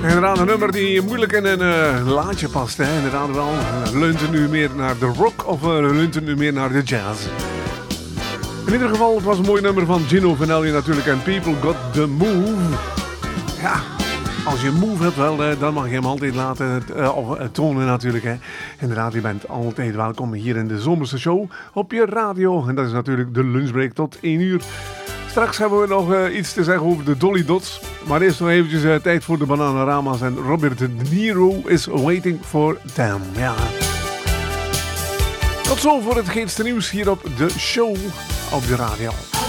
Inderdaad, een nummer die moeilijk in een laadje past. Hè? Inderdaad wel. Leunt het nu meer naar de rock of leunt het nu meer naar de jazz? In ieder geval, het was een mooi nummer van Gino Vanelli natuurlijk. En People Got The Move. Ja, als je een move hebt, wel, dan mag je hem altijd laten tonen natuurlijk. Hè. Inderdaad, je bent altijd welkom hier in de zomerse show op je radio. En dat is natuurlijk de lunchbreak tot 1 uur. Straks hebben we nog iets te zeggen over de Dolly Dots. Maar eerst nog eventjes tijd voor de Bananarama's. En Robert De Niro is waiting for them. Ja. Tot zo voor het geetste nieuws hier op de show op de radio.